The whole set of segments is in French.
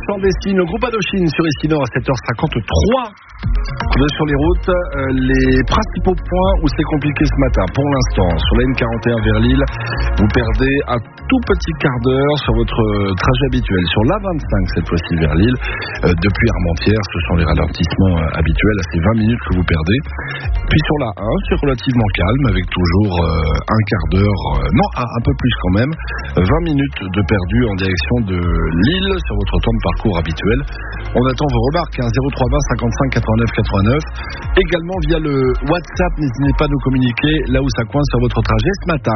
clandestine, le groupe Indochine sur ici Nord à 7h53. Sur les routes, les principaux points où c'est compliqué ce matin. Pour l'instant, sur la N41 vers Lille, vous perdez un tout petit quart d'heure sur votre trajet habituel. Sur l'A25, cette fois-ci vers Lille, depuis Armentières, ce sont les ralentissements habituels, à ces 20 minutes que vous perdez. Puis sur la 1, c'est relativement calme, avec toujours un quart d'heure, un peu plus quand même, 20 minutes de perdu en direction de Lille sur votre temps de parcours habituel. On attend vos remarques, 0320 55 89 89. Également via le WhatsApp, n'hésitez pas à nous communiquer là où ça coince sur votre trajet ce matin.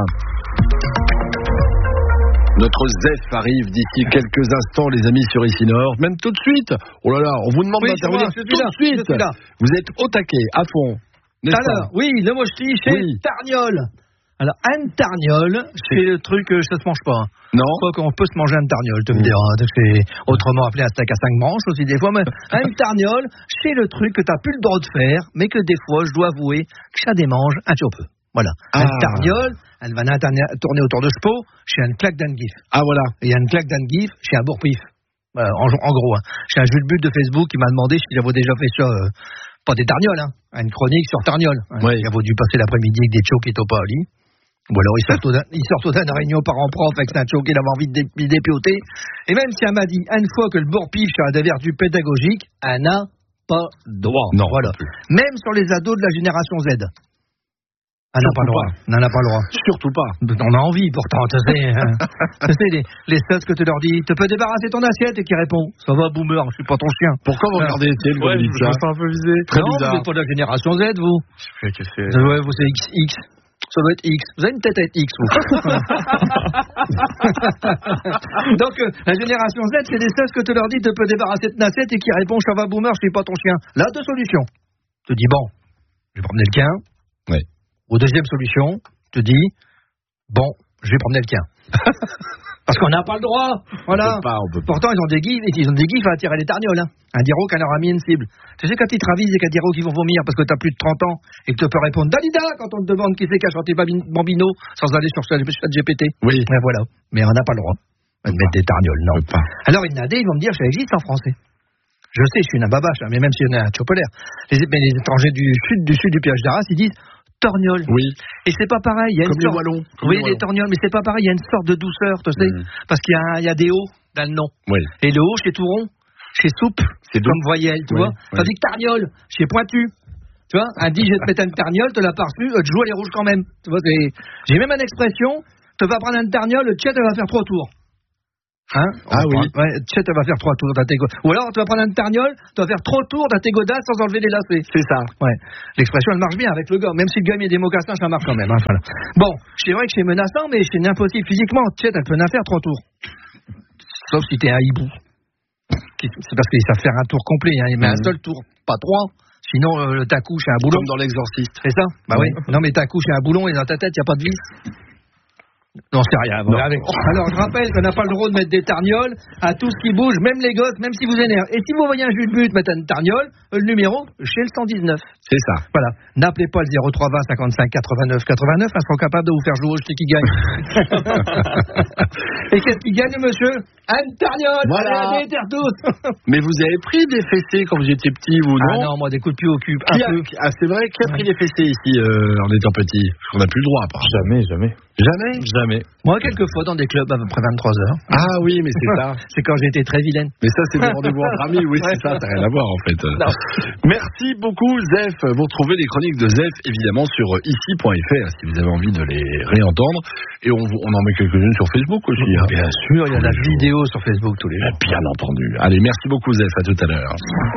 Notre ZEF arrive d'ici quelques instants, les amis, sur ici Nord. Même tout de suite. Oh là là, on vous demande d'intervenir tout de suite. Vous êtes au taquet, à fond. Alors, oui, le mochti chez Tarniol. Alors, un tarniole, c'est le truc, ça se mange pas. Non. Quoi qu'on peut se manger un tarniole, tu me diras. C'est autrement appelé un steak à 5 branches aussi des fois. Mais un tarniole, c'est le truc que t'as plus le droit de faire, mais que des fois, je dois avouer que ça démange un petit peu. Voilà. Un tarniole, elle va tourner autour de ce pot, chez un claque d'Angif. Ah voilà. Et un claque d'Angif, chez un bourpif. Voilà, en gros. Chez un Jules But de Facebook qui m'a demandé s'il avait déjà fait ça. Pas des tarnioles, une chronique sur tarniole. Oui. Il avait dû passer l'après-midi avec des chocs et topas à lit. Ou alors il sort d'une réunion parent-prof avec un choc, il avait envie de dépioter. Et même si elle m'a dit une fois que le bourpif a des vertus pédagogiques, elle n'a pas droit. Non, voilà. Même sur les ados de la génération Z. Elle n'a pas le droit. On n'en a pas le droit. Surtout pas. On a envie pourtant, tu sais, les seuls que tu leur dis, tu peux débarrasser ton assiette et qui répond, ça va boomer, je suis pas ton chien. Pourquoi vous regardez Étienne quand vous dites ça? Je me sens un peu visé. Très non, bizarre. vous n'êtes pas de la génération Z, vous. Je sais que c'est. Ouais, vous c'est XX. Ça doit être X. Vous avez une tête à être X, vous. Donc, la génération Z, c'est des seuls que tu leur dis, tu peux débarrasser de ton assiette et qui répond, ça va boomer, je suis pas ton chien. Là, deux solutions. Tu te dis, bon, je vais promener le quin. Oui. Ou deuxième solution, tu te dis, bon, je vais promener le quin. Parce qu'on n'a pas le droit. Voilà. On peut pas. Pourtant, ils ont des gifs à attirer les tarnioles. Un diro qui leur a mis une cible. Tu sais, quand ils te ravisent et qu'il y a des diros qui vont vomir parce que tu as plus de 30 ans et que tu peux répondre Dalida quand on te demande qui c'est qui a chanté Bambino sans aller sur ChatGPT. Oui. Mais voilà. Mais on n'a pas le droit de mettre des tarnioles. Non. Pas. Alors, ils vont me dire, ça existe en français. Je sais, je suis une babache, mais même si on est un chopolaire. Mais les étrangers du sud du Piège d'Arras, ils disent torgnole. Oui. Et c'est pas pareil. Il y a comme une les sorte... Wallons. Oui, les torgnoles, mais c'est pas pareil. Il y a une sorte de douceur, tu sais, parce qu'il y a des hauts dans le nom. Oui. Et le haut, chez Touron, chez Soupe, c'est comme voyelle, tu vois. Tandis que targnole, chez Pointu. Tu vois, un dit, je vais te mettre une targnole, te l'as pas reçu, tu joues à les rouges quand même. Tu vois, j'ai même une expression, tu vas prendre une targnole, le tchèque, elle va faire 3 tours. Hein? Oui. Ouais, tchèque, elle va faire 3 tours dans tes godasses. Ou alors, tu vas prendre une targnole, tu vas faire 3 tours dans tes godasses sans enlever les lacets. C'est ça. Ouais. L'expression, elle marche bien avec le gars. Même si le gars met des mocassins, ça marche quand même. Hein, voilà. Bon, c'est vrai que c'est menaçant, mais c'est impossible physiquement. Tchèque, elle peut en faire 3 tours. Sauf si t'es un hibou. C'est parce qu'ils savent faire un tour complet. Hein. Mais un seul tour, pas 3. Sinon, ta couche est un boulon. Comme dans l'Exorciste. C'est ça? Bah oui. Non, mais ta couche est un boulon et dans ta tête, il n'y a pas de vis. Non, c'est rien. Bon, alors, je rappelle qu'on n'a pas le droit de mettre des tarnioles à tout ce qui bouge, même les gosses, même si vous énervez. Et si vous voyez un Jules But mettre une tarniole, le numéro, chez le 119. C'est ça. Voilà. N'appelez pas le 0320 55 89 89, ils seront capables de vous faire jouer au qui gagne. Et qu'est-ce qui gagne, monsieur? Une tarniole. Voilà. Allez, tous. Mais vous avez pris des fessées quand vous étiez petit, vous, non? Ah non, moi, des coups de pied au cul. C'est vrai, qui a pris des fessées ici en étant petit? Parce qu'on n'a plus le droit, apparemment. Jamais. Jamais. Moi, quelques fois dans des clubs à peu près 23 heures. Ah oui, mais c'est ça. C'est quand j'ai été très vilaine. Mais ça, c'est des rendez-vous entre amis, oui, c'est ça, ça n'a rien à voir, en fait. Non. Merci beaucoup, Zef. Vous retrouvez les chroniques de Zef, évidemment, sur ici.fr, si vous avez envie de les réentendre. Et on en met quelques-unes sur Facebook aussi. Hein. Bien sûr, il y a la vidéo sur Facebook tous les jours. Bien entendu. Allez, merci beaucoup, Zef. À tout à l'heure.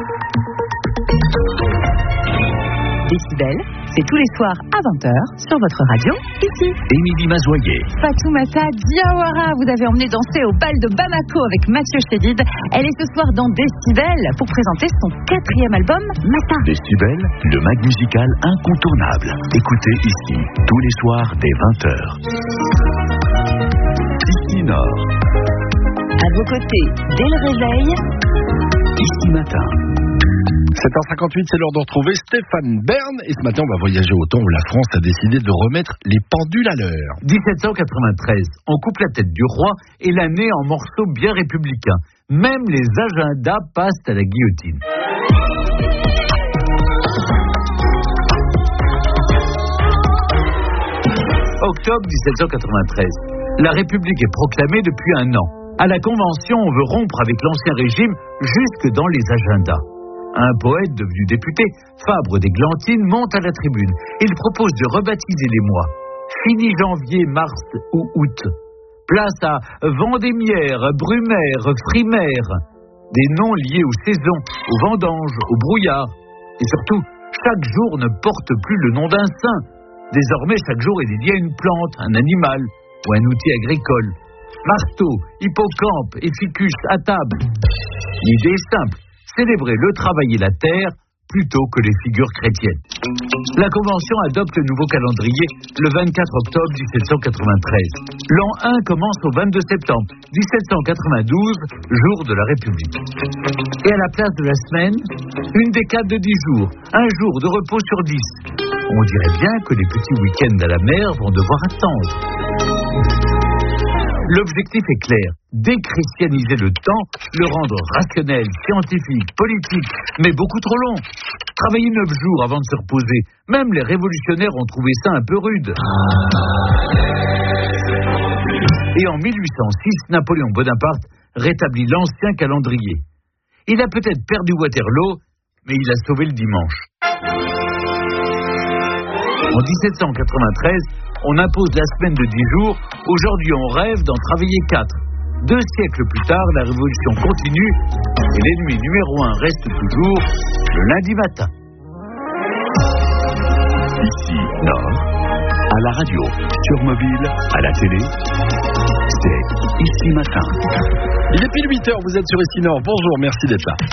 Décibel, c'est tous les soirs à 20h sur votre radio, ici. Émilie Mazoyer. Fatoumata Diawara, vous avez emmené danser au bal de Bamako avec Mathieu Chédid. Elle est ce soir dans Décibel pour présenter son 4e album, Matin. Décibel, le mag musical incontournable. Écoutez ici, tous les soirs dès 20h. Ici Nord. À vos côtés, dès le réveil. Ici Matin. 7h58, c'est l'heure de retrouver Stéphane Bern. Et ce matin, on va voyager au temps où la France a décidé de remettre les pendules à l'heure. 1793, on coupe la tête du roi et l'année en morceaux bien républicains. Même les agendas passent à la guillotine. Octobre 1793. La République est proclamée depuis un an. À la Convention, on veut rompre avec l'Ancien Régime jusque dans les agendas. Un poète devenu député, Fabre d'Églantine, monte à la tribune. Il propose de rebaptiser les mois. Fini janvier, mars ou août. Place à Vendémiaire, Brumaire, Frimaire. Des noms liés aux saisons, aux vendanges, aux brouillards. Et surtout, chaque jour ne porte plus le nom d'un saint. Désormais, chaque jour est dédié à une plante, un animal ou un outil agricole. Marteau, hippocampe et ficus à table. L'idée est simple, célébrer le travail et la terre plutôt que les figures chrétiennes. La Convention adopte le nouveau calendrier le 24 octobre 1793. L'an 1 commence au 22 septembre 1792, jour de la République. Et à la place de la semaine, une décade de 10 jours, un jour de repos sur 10. On dirait bien que les petits week-ends à la mer vont devoir attendre. L'objectif est clair, déchristianiser le temps, le rendre rationnel, scientifique, politique, mais beaucoup trop long. Travailler 9 jours avant de se reposer, même les révolutionnaires ont trouvé ça un peu rude. Et en 1806, Napoléon Bonaparte rétablit l'ancien calendrier. Il a peut-être perdu Waterloo, mais il a sauvé le dimanche. En 1793, on impose la semaine de 10 jours. Aujourd'hui, on rêve d'en travailler 4. 2 siècles plus tard, la révolution continue et l'ennemi numéro 1 reste toujours le lundi matin. Ici, Nord, à la radio, sur mobile, à la télé, c'est Ici Matin. Il est pile 8h, vous êtes sur Ici Nord. Bonjour, merci d'être là.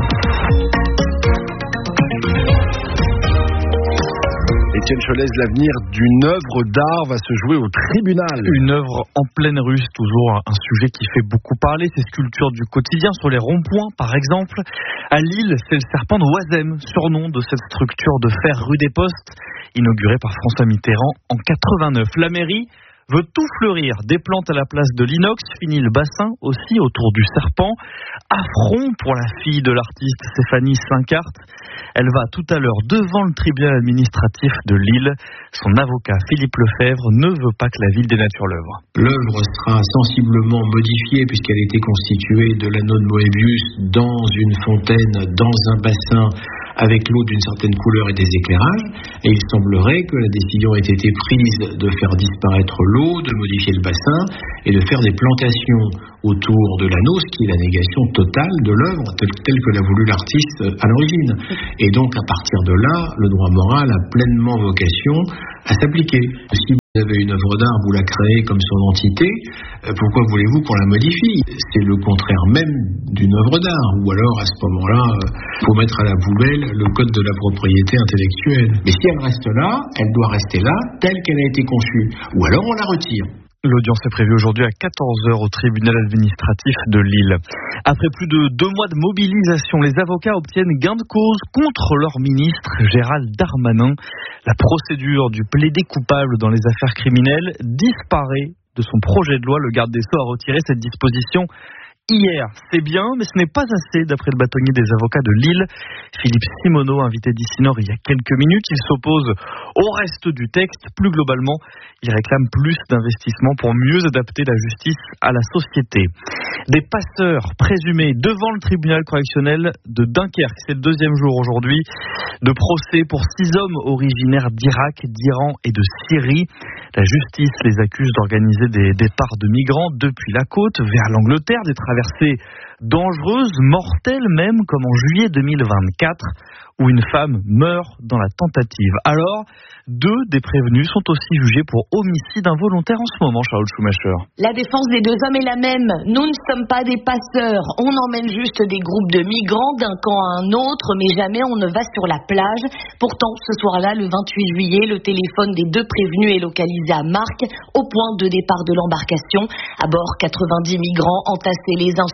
Étienne Cholès, l'avenir d'une œuvre d'art va se jouer au tribunal. Une œuvre en pleine rue, c'est toujours un sujet qui fait beaucoup parler. Ces sculptures du quotidien sur les ronds-points, par exemple. À Lille, c'est le serpent de Oisem, surnom de cette structure de fer rue des Postes, inaugurée par François Mitterrand en 89. La mairie veut tout fleurir, des plantes à la place de l'inox, fini le bassin aussi autour du serpent. Affront pour la fille de l'artiste Stéphanie Slinkart. Elle va tout à l'heure devant le tribunal administratif de Lille. Son avocat Philippe Lefebvre ne veut pas que la ville dénature l'œuvre. L'œuvre sera sensiblement modifiée puisqu'elle était constituée de l'anneau de Moebius dans une fontaine, dans un bassin, avec l'eau d'une certaine couleur et des éclairages. Et il semblerait que la décision ait été prise de faire disparaître l'eau, de modifier le bassin et de faire des plantations autour de l'anneau, ce qui est la négation totale de l'œuvre telle que l'a voulu l'artiste à l'origine. Et donc à partir de là, le droit moral a pleinement vocation à s'appliquer. Si vous avez une œuvre d'art, vous la créez comme son entité, pourquoi voulez-vous qu'on la modifie ? C'est le contraire même d'une œuvre d'art. Ou alors à ce moment-là, il faut mettre à la poubelle le code de la propriété intellectuelle. Mais si elle reste là, elle doit rester là telle qu'elle a été conçue. Ou alors on la retire. L'audience est prévue aujourd'hui à 14h au tribunal administratif de Lille. Après plus de 2 mois de mobilisation, les avocats obtiennent gain de cause contre leur ministre Gérald Darmanin. La procédure du plaidé coupable dans les affaires criminelles disparaît de son projet de loi. Le garde des Sceaux a retiré cette disposition hier. C'est bien, mais ce n'est pas assez, d'après le bâtonnier des avocats de Lille, Philippe Simoneau, invité d'Ici Nord il y a quelques minutes. Il s'oppose au reste du texte. Plus globalement, il réclame plus d'investissements pour mieux adapter la justice à la société. Des passeurs présumés devant le tribunal correctionnel de Dunkerque. C'est le 2e jour aujourd'hui de procès pour 6 hommes originaires d'Irak, d'Iran et de Syrie. La justice les accuse d'organiser des départs de migrants depuis la côte vers l'Angleterre, des traversées dangereuses, mortelles même, comme en juillet 2024, où une femme meurt dans la tentative. Alors, 2 des prévenus sont aussi jugés pour homicide involontaire en ce moment, Charles Schumacher. La défense des 2 hommes est la même. Nous ne sommes pas des passeurs. On emmène juste des groupes de migrants d'un camp à un autre, mais jamais on ne va sur la plage. Pourtant, ce soir-là, le 28 juillet, le téléphone des 2 prévenus est localisé à Marques, au point de départ de l'embarcation. À bord, 90 migrants entassés les uns sur les autres.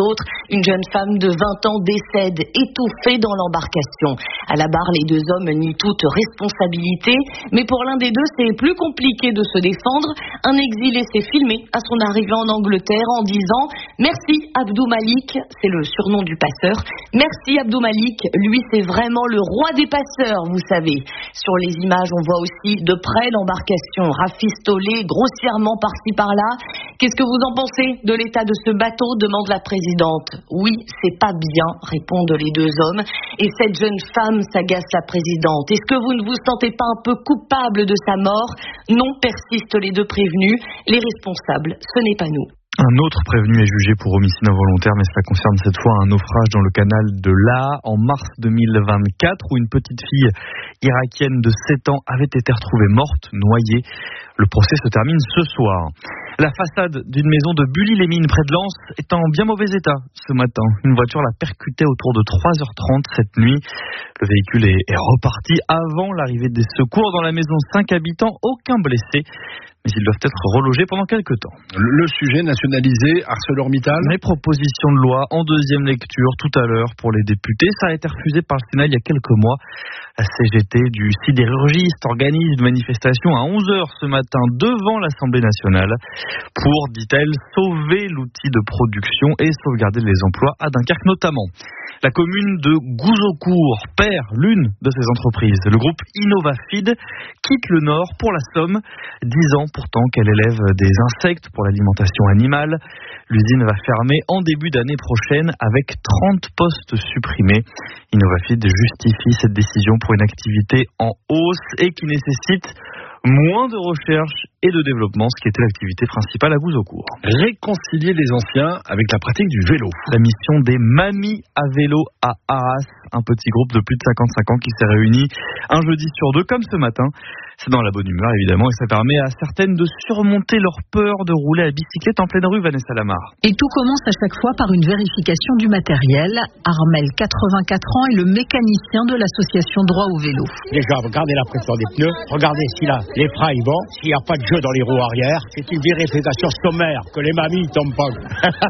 l'autre, une jeune femme de 20 ans décède étouffée dans l'embarcation. À la barre, les deux hommes nient toute responsabilité, mais pour l'un des deux, c'est plus compliqué de se défendre. Un exilé s'est filmé à son arrivée en Angleterre en disant « Merci Abdou Malik », c'est le surnom du passeur. « Merci Abdou Malik, lui c'est vraiment le roi des passeurs, vous savez ». Sur les images, on voit aussi de près l'embarcation rafistolée grossièrement par-ci par-là. Qu'est-ce que vous en pensez de l'état de ce bateau, demande la présidente. Oui, c'est pas bien, répondent les deux hommes. Et cette jeune femme, s'agace la présidente. Est-ce que vous ne vous sentez pas un peu coupable de sa mort? Non, persistent les deux prévenus. Les responsables, ce n'est pas nous. Un autre prévenu est jugé pour homicide involontaire, mais cela concerne cette fois un naufrage dans le canal de Laha en mars 2024, où une petite fille irakienne de 7 ans avait été retrouvée morte, noyée. Le procès se termine ce soir. La façade d'une maison de Bully-les-Mines près de Lens est en bien mauvais état ce matin. Une voiture l'a percuté autour de 3h30 cette nuit. Le véhicule est reparti avant l'arrivée des secours. Dans la maison, 5 habitants, aucun blessé. Mais ils doivent être relogés pendant quelques temps. Le sujet nationalisé, ArcelorMittal. Les propositions de loi en deuxième lecture tout à l'heure pour les députés. Ça a été refusé par le Sénat il y a quelques mois. La CGT du sidérurgiste organise une manifestation à 11h ce matin devant l'Assemblée nationale pour, dit-elle, sauver l'outil de production et sauvegarder les emplois à Dunkerque notamment. La commune de Gouzeaucourt perd l'une de ses entreprises. Le groupe Innovafeed quitte le Nord pour la Somme. 10 ans pourtant qu'elle élève des insectes pour l'alimentation animale. L'usine va fermer en début d'année prochaine avec 30 postes supprimés. Innovafeed justifie cette décision pour une activité en hausse et qui nécessite moins de recherche et de développement, ce qui était l'activité principale à Gouzeaucourt. Réconcilier les anciens avec la pratique du vélo. La mission des mamies à vélo à Arras, un petit groupe de plus de 55 ans qui s'est réuni un jeudi sur deux, comme ce matin. C'est dans la bonne humeur, évidemment, et ça permet à certaines de surmonter leur peur de rouler à bicyclette en pleine rue, Vanessa Lamar. Et tout commence à chaque fois par une vérification du matériel. Armel, 84 ans, est le mécanicien de l'association Droit au vélo. Déjà, regardez la pression des pneus, regardez si là, les freins ils vont, s'il n'y a pas de jeu dans les roues arrière. C'est une vérification sommaire, que les mamies ne tombent pas.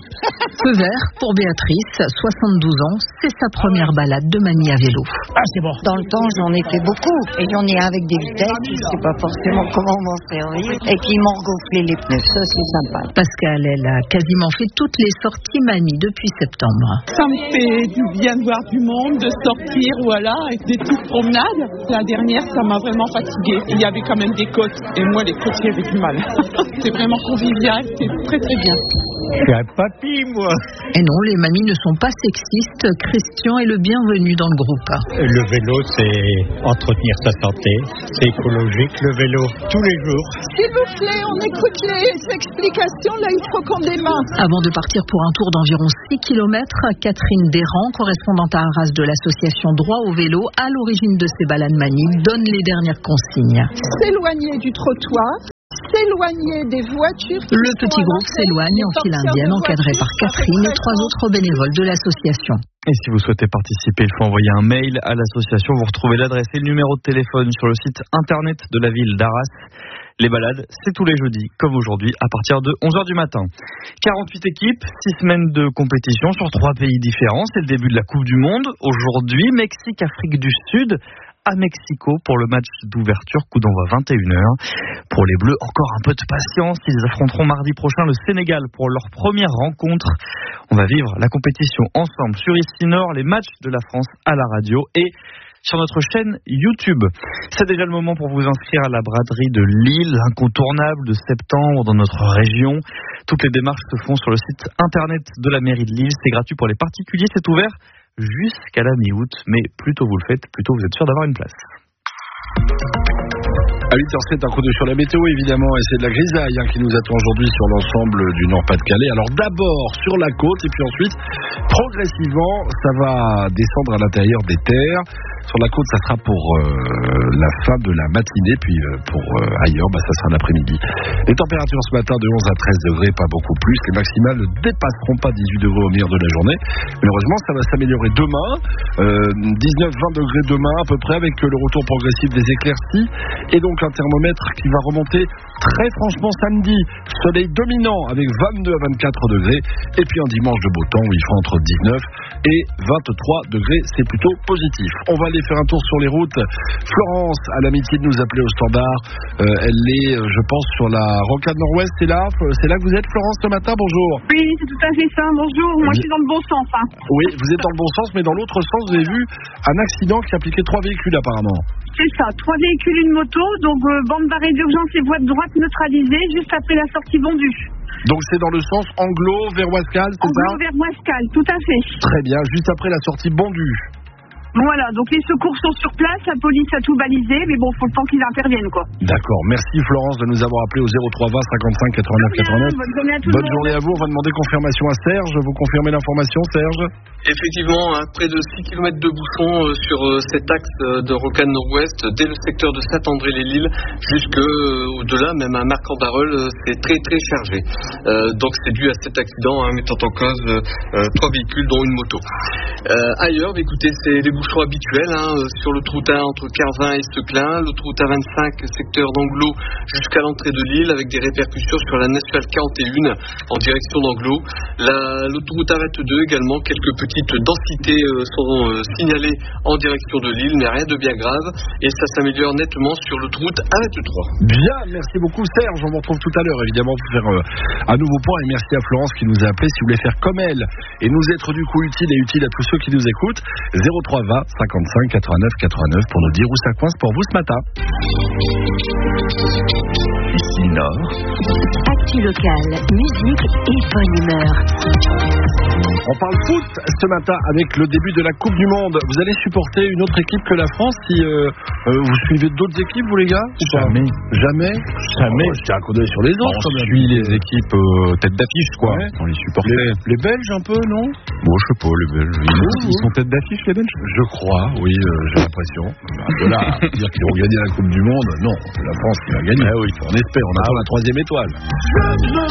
Feu vert pour Béatrice, 72 ans, c'est sa première balade de mamie à vélo. Ah, c'est bon. Dans le temps, j'en ai fait beaucoup, et j'en ai avec des vitesses. Je ne sais pas forcément comment m'en servir. Et puis ils m'ont gonflé les pneus, ça c'est sympa. Pascal, elle a quasiment fait toutes les sorties mamie depuis septembre. Ça me fait du bien de voir du monde, de sortir, voilà, avec des petites promenades. La dernière, ça m'a vraiment fatiguée. Il y avait quand même des côtes, et moi les côtes, j'avais du mal. C'est vraiment convivial, c'est très très bien. Je suis un papy, moi. Et non, les mamies ne sont pas sexistes. Christian est le bienvenu dans le groupe. Le vélo, c'est entretenir sa santé. C'est écologique, le vélo, tous les jours. S'il vous plaît, on écoute les explications. Là, il faut qu'on démarre. Avant de partir pour un tour d'environ 6 km, Catherine Desrands, correspondante à Arras de l'association Droit au vélo, à l'origine de ces balades manies, donne les dernières consignes. S'éloigner du trottoir. S'éloigner des voitures. Le petit groupe s'éloigne en file indienne, encadré par Catherine et 3 autres bénévoles de l'association. Et si vous souhaitez participer, il faut envoyer un mail à l'association. Vous retrouvez l'adresse et le numéro de téléphone sur le site internet de la ville d'Arras. Les balades, c'est tous les jeudis, comme aujourd'hui, à partir de 11h du matin. 48 équipes, 6 semaines de compétition sur 3 pays différents. C'est le début de la Coupe du Monde. Aujourd'hui, Mexique, Afrique du Sud, à Mexico pour le match d'ouverture, coup d'envoi 21h. Pour les Bleus, encore un peu de patience. Ils affronteront mardi prochain le Sénégal pour leur première rencontre. On va vivre la compétition ensemble sur Ici Nord, les matchs de la France à la radio et sur notre chaîne YouTube. C'est déjà le moment pour vous inscrire à la braderie de Lille, l'incontournable de septembre dans notre région. Toutes les démarches se font sur le site internet de la mairie de Lille. C'est gratuit pour les particuliers, c'est ouvert jusqu'à la mi-août, mais plus tôt vous le faites, plus tôt vous êtes sûr d'avoir une place. À 8h07, un coup d'œil sur la météo évidemment, et c'est de la grisaille qui nous attend aujourd'hui sur l'ensemble du Nord-Pas-de-Calais. Alors d'abord sur la côte, et puis ensuite, progressivement, ça va descendre à l'intérieur des terres. Sur la côte, ça sera pour la fin de la matinée, puis pour ailleurs, ça sera l'après-midi. Les températures ce matin de 11 à 13 degrés, pas beaucoup plus. Les maximales ne dépasseront pas 18 degrés au meilleur de la journée. Malheureusement, ça va s'améliorer demain. 19-20 degrés demain à peu près, avec le retour progressif des éclaircies. Et donc un thermomètre qui va remonter très franchement samedi. Soleil dominant avec 22 à 24 degrés. Et puis un dimanche de beau temps où il fera entre 19 et 23 degrés. C'est plutôt positif. On va aller faire un tour sur les routes. Florence a l'amitié de nous appeler au standard. Elle est, je pense, sur la rocade nord-ouest. C'est là que vous êtes, Florence, ce matin. Bonjour. Oui, c'est tout à fait ça. Bonjour. Moi, je suis dans le bon sens. Oui, vous êtes dans le bon sens, mais dans l'autre sens, vous avez vu un accident qui impliquait 3 véhicules apparemment. C'est ça, 3 véhicules, une moto, donc bande d'arrêt d'urgence et voie de droite neutralisée juste après la sortie Bondu. Donc c'est dans le sens Anglo vers Ouascal, c'est ça ? Anglo vers Ouascal, tout à fait. Très bien, juste après la sortie Bondu. Voilà, donc les secours sont sur place, la police a tout balisé, mais bon, faut le temps qu'ils interviennent, quoi. D'accord, merci Florence de nous avoir appelé au 03 20 55 89 89. Bonne journée à tout le monde. Bonne journée à vous, on va demander confirmation à Serge. Vous confirmez l'information, Serge ? Effectivement, près de 6 km de bouchons sur cet axe de Rocade Nord-Ouest, dès le secteur de Saint-André-les-Lilles, jusqu'au-delà, même à Marc-en-Barœul, c'est très très chargé. Donc c'est dû à cet accident, mettant en cause 3 véhicules, dont une moto. Ailleurs, écoutez, c'est les bouchons habituels, sur l'autoroute A entre Carvin et Seclin, l'autoroute A25, secteur d'Anglo, jusqu'à l'entrée de Lille, avec des répercussions sur la nationale 41 en direction d'Anglo. L'autoroute arrête 2 également, quelques petites densités sont signalées en direction de Lille, mais rien de bien grave, et ça s'améliore nettement sur l'autoroute arrête 3. Bien, merci beaucoup Serge, on vous retrouve tout à l'heure évidemment pour faire un nouveau point, et merci à Florence qui nous a appelé. Si vous voulez faire comme elle et nous être du coup utile et utile à tous ceux qui nous écoutent, 03 20 55 89 89 pour nous dire où ça coince pour vous ce matin. Ici Nord. Actu locale, musique et bonne humeur. On parle foot ce matin avec le début de la Coupe du Monde. Vous allez supporter une autre équipe que la France si vous suivez d'autres équipes, vous les gars ? Jamais. Jamais. Je tiens un coup d'œil sur les autres. On suit les équipes tête d'affiche, quoi. Ouais. On les supportait. Les Belges un peu, non ? Bon, je sais pas, les Belges. Ils sont tête d'affiche, les Belges ? Je crois, oui, j'ai l'impression. De là, dire qu'ils vont gagner la Coupe du Monde, non. C'est la France qui va gagner. Oui. On espère, on attend la 3e étoile.